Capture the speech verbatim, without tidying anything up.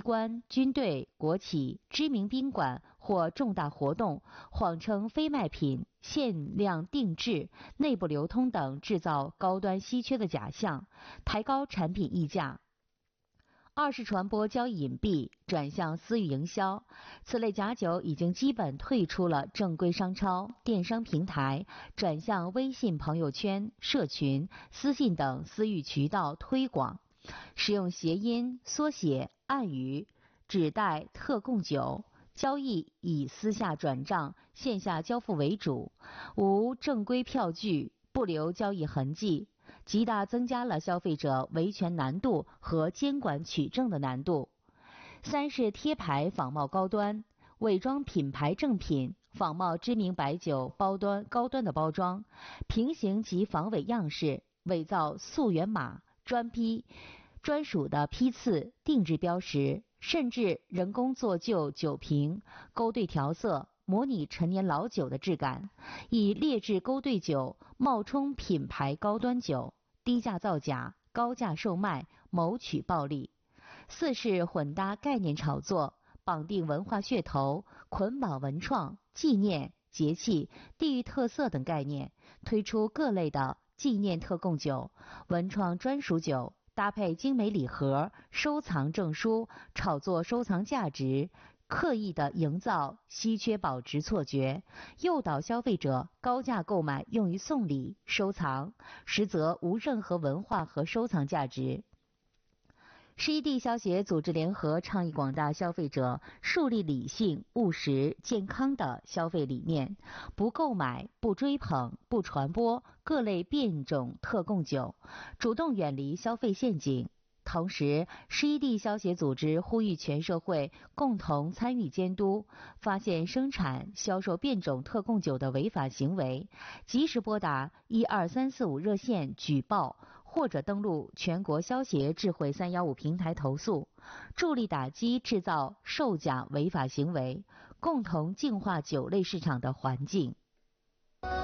关、军队、国企、知名宾馆或重大活动，谎称非卖品、限量定制、内部流通等，制造高端稀缺的假象，抬高产品溢价。二是传播交易隐蔽，转向私域营销。此类假酒已经基本退出了正规商超、电商平台，转向微信朋友圈、社群、私信等私域渠道推广，使用谐音、缩写、暗语，指代特供酒。交易以私下转账、线下交付为主，无正规票据，不留交易痕迹，极大增加了消费者维权难度和监管取证的难度。三是贴牌仿冒高端，伪装品牌正品，仿冒知名白酒包端高端的包装，平行及仿伪样式，伪造溯源码、专批专属的批次、定制标识，甚至人工做旧酒瓶，勾兑调色，模拟陈年老酒的质感，以劣质勾兑酒冒充品牌高端酒，低价造假，高价售卖，谋取暴利。四是混搭概念炒作，绑定文化噱头，捆绑文创、纪念、节气、地域特色等概念，推出各类的纪念特供酒、文创专属酒，搭配精美礼盒、收藏证书，炒作收藏价值，刻意的营造稀缺保值错觉，诱导消费者高价购买用于送礼、收藏，实则无任何文化和收藏价值。十一地消协组织联合倡议广大消费者树立理性、务实、健康的消费理念，不购买、不追捧、不传播各类变种特供酒，主动远离消费陷阱。同时，十一地消协组织呼吁全社会共同参与监督，发现生产、销售变种特供酒的违法行为，及时拨打一二三四五热线举报，或者登录全国消协智慧三一五平台投诉，助力打击制造售假违法行为，共同净化酒类市场的环境。